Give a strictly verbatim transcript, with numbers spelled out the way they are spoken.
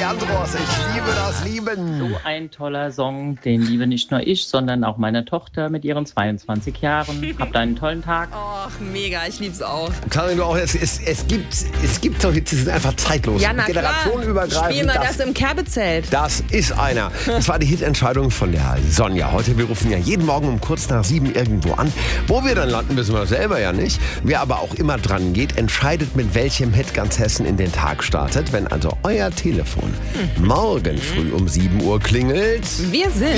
Leandros, ich liebe das Lieben. So ein toller Song, den liebe nicht nur ich, sondern auch meine Tochter mit ihren zweiundzwanzig Jahren. Habt einen tollen Tag. Ach, mega, ich lieb's auch. Karin, du auch, es, es, es gibt es gibt doch Hits, die sind einfach zeitlos. Ja, na klar. Generationenübergreifend. Spiel mal das, das im Kerbezelt. Das ist einer. Das war die Hitentscheidung von der Sonja. Heute, wir rufen ja jeden Morgen um kurz nach sieben irgendwo an. Wo wir dann landen, wissen wir selber ja nicht. Wer aber auch immer dran geht, entscheidet, mit welchem Hit ganz Hessen in den Tag startet. Wenn also euer Telefon morgen früh um sieben Uhr klingelt. Wir sind